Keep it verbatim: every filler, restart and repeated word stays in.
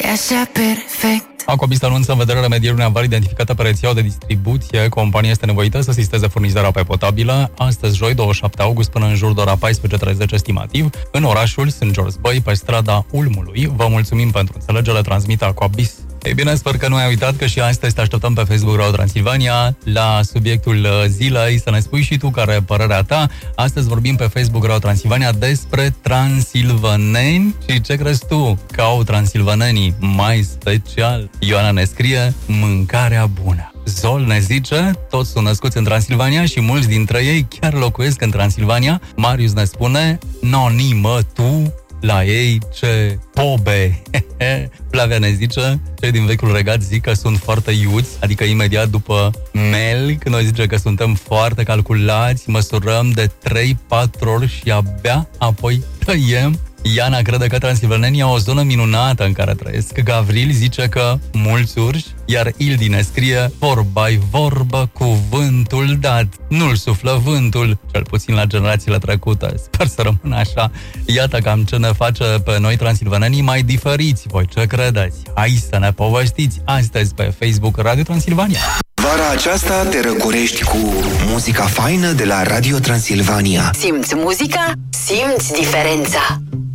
e așa perfect. Aquabis anunță în vederea remedierii unei avarii identificată pe rețeaua de distribuție. Compania este nevoită să asisteze furnizarea apei potabile astăzi, joi, douăzeci și șapte august, până în jur de ora paisprezece treizeci estimativ, în orașul Saint George Bay, pe strada Ulmului. Vă mulțumim pentru înțelegere, transmite Aquabis. Ei bine, sper că nu ai uitat că și astăzi te așteptăm pe Facebook Radio Transilvania la subiectul zilei, să ne spui și tu care e părerea ta. Astăzi vorbim pe Facebook Radio Transilvania despre transilvaneni și ce crezi tu că au transilvanenii mai special. Ioana ne scrie mâncarea bună. Zol ne zice, toți sunt născuți în Transilvania și mulți dintre ei chiar locuiesc în Transilvania. Marius ne spune, noni mă tu, la ei ce pobe. Flavia ne zice, cei din vechiul regat zic că sunt foarte iuți, adică imediat după melc, noi zice că suntem foarte calculați, măsurăm de trei patru ori și abia apoi tăiem. Iana crede că transilvanenii au o zonă minunată în care trăiesc. Gavril zice că mulți urși, iar Ildi ne scrie, vorba-i vorbă, cuvântul dat. Nu-l suflă vântul, cel puțin la generațiile trecute. Sper să rămână așa. Iată cam ce ne face pe noi transilvanenii mai diferiți. Voi ce credeți? Hai să ne povestiți astăzi pe Facebook Radio Transilvania. Vara aceasta te răcorești cu muzica faină de la Radio Transilvania. Simți muzica? Simți diferența!